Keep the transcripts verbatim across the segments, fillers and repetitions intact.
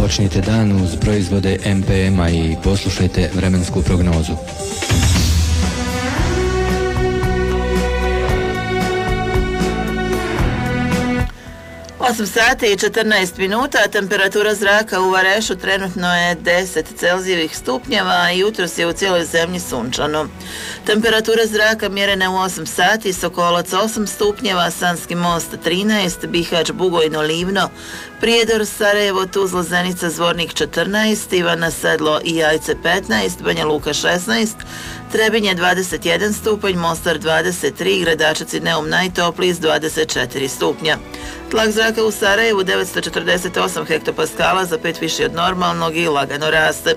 Počnite dan uz proizvode M P M-a i poslušajte vremensku prognozu. osam sati i četrnaest minuta, temperatura zraka u Varešu trenutno je deset Celzijevih stupnjeva i jutros je u cijeloj zemlji sunčano. Temperatura zraka mjerena u osam sati, Sokolac osam stupnjeva, Sanski most trinaest, Bihać, Bugojno, Livno, Prijedor, Sarajevo, Tuzla, Zenica, Zvornik četrnaest, Ivana, Sedlo i Jajce petnaest, Banja Luka šesnaest, Trebinje dvadeset jedan stupanj, Mostar dvadeset tri, Gradačac i Neum najtopliji s dvadeset četiri stupnja. Tlak zraka u Sarajevu devetsto četrdeset osam hektopaskala, za pet viši od normalnog i lagano raste.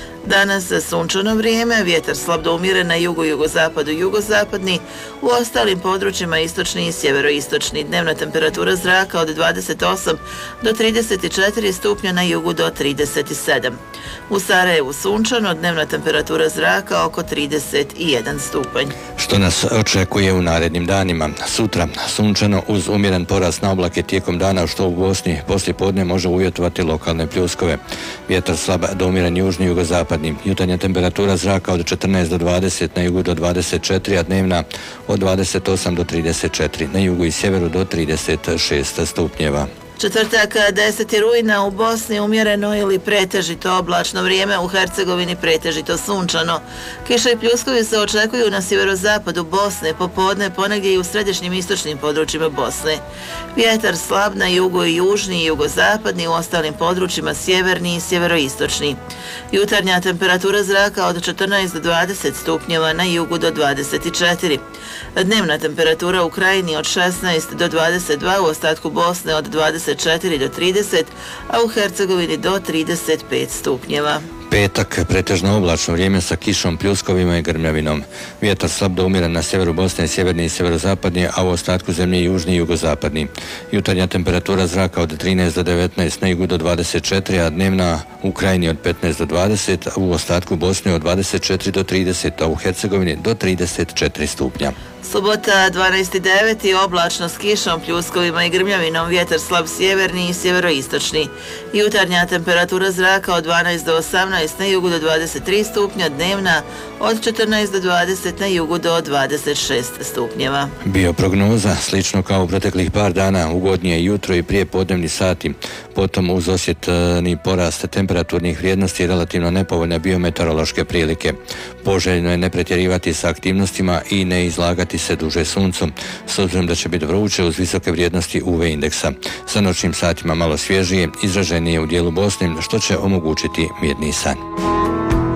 Danas sunčano vrijeme, vjetar slab do umjeren na jugu, jugozapadu, jugozapadni, u ostalim područjima istočni i sjeveroistočni. Dnevna temperatura zraka od dvadeset osam do trideset četiri stupnja, na jugu do trideset sedam. U Sarajevu sunčano, dnevna temperatura zraka oko trideset jedan stupanj. Što nas očekuje u narednim danima? Sutra sunčano uz umjeren porast na oblake tijekom dana, što u Bosni poslije podne može uvjetovati lokalne pljuskove. Vjetar slab do umjeren južni, jugozapadni. Jutarnja temperatura zraka od četrnaest do dvadeset, na jugu do dvadeset četiri, a dnevna od dvadeset osam do trideset četiri, na jugu i sjeveru do trideset šest stupnjeva. Četvrtak deseti rujna u Bosni umjereno ili pretežito oblačno vrijeme, u Hercegovini pretežito sunčano. Kiša i pljuskovi se očekuju na sjeverozapadu Bosne, popodne ponegdje i u središnjim istočnim područjima Bosne. Vjetar slab na jugu i južni i jugozapadni, u ostalim područjima sjeverni i sjeveroistočni. Jutarnja temperatura zraka od četrnaest do dvadeset stupnjeva, na jugu do dvadeset četiri. Dnevna temperatura u Krajini od šesnaest do dvadeset dva, u ostatku Bosne od dvadeset četiri do trideset, a u Hercegovini do trideset pet stupnjeva. Petak, pretežno oblačno vrijeme sa kišom, pljuskovima i grmljavinom. Vjetar slab do umjeren na sjeveru Bosne, sjeverni i sjeverozapadni, a u ostatku zemlje južni i jugozapadni. Jutarnja temperatura zraka od trinaest do devetnaest, na jugu do dvadeset četiri, a dnevna u Krajini od petnaest do dvadeset, a u ostatku Bosne od dvadeset četiri do trideset, a u Hercegovini do trideset četiri stupnja. Subota dvanaesti deveti oblačno s kišom, pljuskovima i grmljavinom, vjetar slab sjeverni i sjeveroistočni. Jutarnja temperatura zraka od dvanaest do osamnaest, na jugu do dvadeset tri stupnja, dnevna od četrnaest do dvadeset, na jugu do dvadeset šest stupnjeva. Bioprognoza, slično kao u proteklih par dana, ugodnije jutro i prije podnevni sati, potom uz osjetni porast temperaturnih vrijednosti i relativno nepovoljne biometeorološke prilike. Poželjno je ne pretjerivati sa aktivnostima i ne izlagati se duže suncu, s obzirom da će biti vruće uz visoke vrijednosti U V indeksa. Sa noćnim satima malo svježije, izraženije u dijelu Bosne, što će omogućiti mirniji san.